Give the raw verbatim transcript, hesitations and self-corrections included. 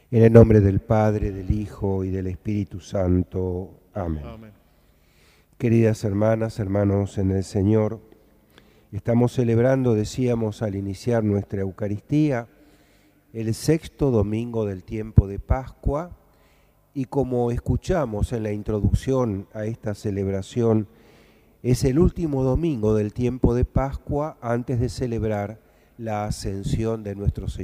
En el nombre del Padre, del Hijo y del Espíritu Santo. Amén. Amén. Queridas hermanas, hermanos en el Señor, estamos celebrando, decíamos al iniciar nuestra Eucaristía, el sexto domingo del tiempo de Pascua, y como escuchamos en la introducción a esta celebración, es el último domingo del tiempo de Pascua antes de celebrar la ascensión de nuestro Señor